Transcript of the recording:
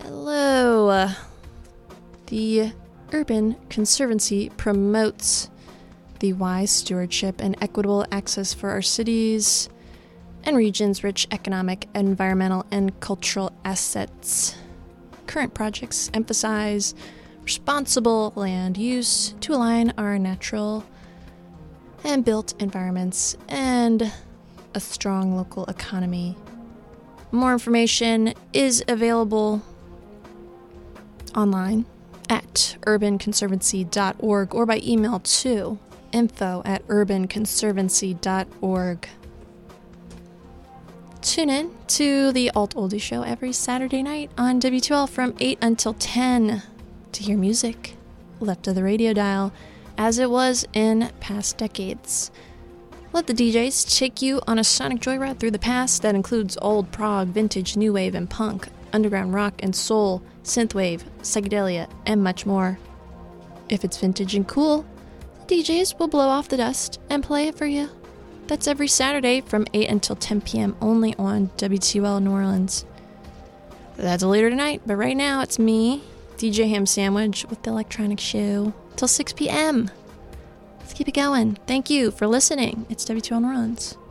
Hello. The Urban Conservancy promotes the wise stewardship and equitable access for our cities and regions' rich economic, environmental, and cultural assets. Current projects emphasize responsible land use to align our natural and built environments and a strong local economy. More information is available online at urbanconservancy.org or by email to info@urbanconservancy.org. Tune in to the Alt Oldie Show every Saturday night on W2L from 8 until 10 to hear music left of the radio dial as it was in past decades. Let the DJs take you on a sonic joyride through the past that includes old prog, vintage, new wave, and punk, underground rock and soul, synthwave, psychedelia, and much more. If it's vintage and cool, the DJs will blow off the dust and play it for you. That's every Saturday from 8 until 10 p.m. only on WTUL New Orleans. That's later tonight, but right now it's me, DJ Ham Sandwich, with the Electronic Show till 6 p.m. Let's keep it going. Thank you for listening. It's WTUL New Orleans.